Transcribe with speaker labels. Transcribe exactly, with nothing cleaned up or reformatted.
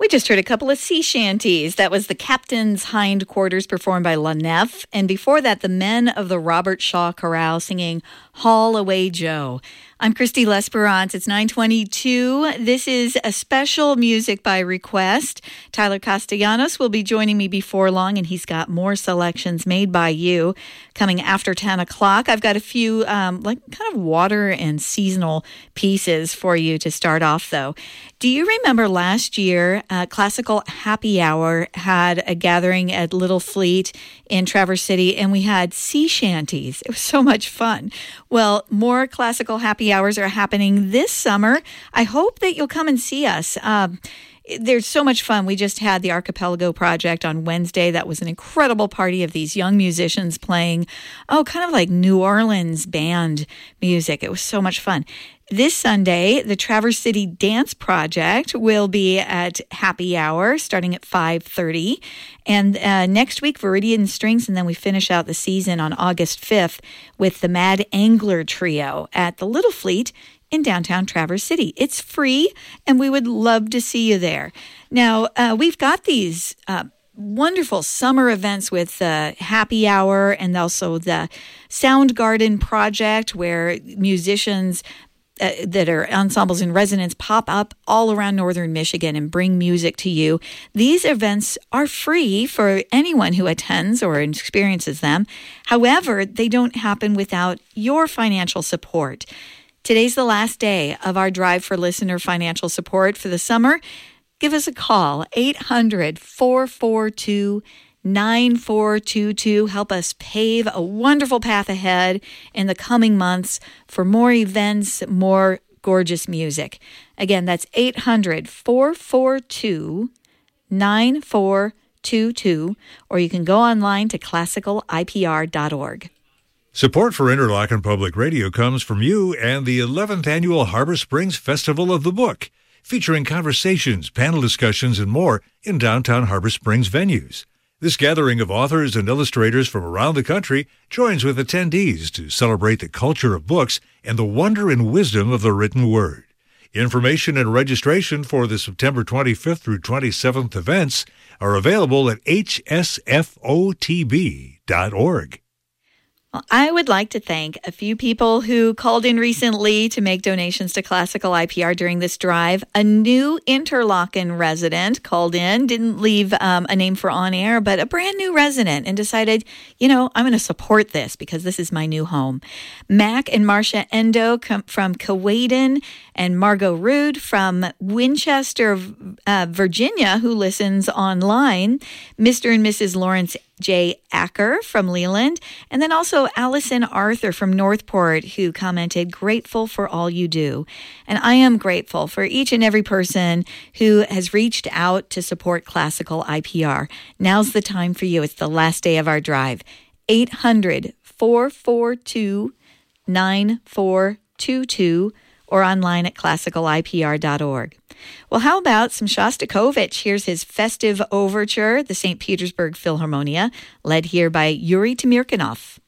Speaker 1: We just heard a couple of sea shanties. That was the Captain's Hindquarters performed by La Nef. And before that, the Men of the Robert Shaw Chorale singing Haul Away Joe. I'm Christy L'Esperance. It's nine twenty-two. This is a special music by request. Tyler Castellanos will be joining me before long, and he's got more selections made by you coming after ten o'clock. I've got a few um, like kind of water and seasonal pieces for you to start off, though. Do you remember last year, uh, Classical Happy Hour had a gathering at Little Fleet in Traverse City, and we had sea shanties. It was so much fun. Well, more Classical Happy Hours are happening this summer. I hope that you'll come and see us. Um, There's so much fun. We just had the Archipelago Project on Wednesday. That was an incredible party of these young musicians playing, oh, kind of like New Orleans band music. It was so much fun. This Sunday, the Traverse City Dance Project will be at Happy Hour starting at five thirty. And uh, next week, Viridian Strings, and then we finish out the season on August fifth with the Mad Angler Trio at the Little Fleet in downtown Traverse City. It's free, and we would love to see you there. Now, uh, we've got these uh, wonderful summer events with uh, Happy Hour and also the Soundgarden Project, where musicians uh, that are ensembles in residence pop up all around northern Michigan and bring music to you. These events are free for anyone who attends or experiences them. However, they don't happen without your financial support. Today's the last day of our Drive for Listener financial support for the summer. Give us a call, eight hundred, four four two, nine four two two. Help us pave a wonderful path ahead in the coming months for more events, more gorgeous music. Again, that's eight hundred, four four two, nine four two two, or you can go online to classical I P R dot org.
Speaker 2: Support for Interlochen Public Radio comes from you and the eleventh Annual Harbor Springs Festival of the Book, featuring conversations, panel discussions, and more in downtown Harbor Springs venues. This gathering of authors and illustrators from around the country joins with attendees to celebrate the culture of books and the wonder and wisdom of the written word. Information and registration for the September twenty-fifth through twenty-seventh events are available at H S F O T B dot org.
Speaker 1: Well, I would like to thank a few people who called in recently to make donations to Classical I P R during this drive. A new Interlochen resident called in, didn't leave um, a name for on air, but a brand new resident, and decided, you know, I'm going to support this because this is my new home. Mac and Marcia Endo com- from Kewadin, and Margot Rude from Winchester, uh, Virginia, who listens online. Mister and Missus Lawrence J. Acker from Leland, and then also Allison Arthur from Northport, who commented, grateful for all you do. And I am grateful for each and every person who has reached out to support Classical I P R. Now's the time for you. It's the last day of our drive. eight hundred, four four two, nine four two two or online at classical I P R dot org. Well, how about some Shostakovich? Here's his festive overture, the Saint Petersburg Philharmonia, led here by Yuri Tamirkanov.